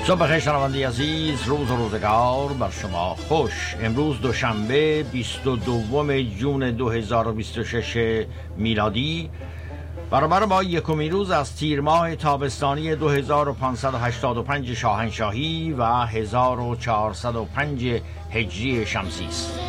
صبح بخیر شنونده عزیز، روز و روزگار بر شما خوش. امروز دوشنبه 22 جون 2026 میلادی برابر با یکمین روز از تیر ماه تابستانی 2585 شاهنشاهی و 1405 هجری شمسی است.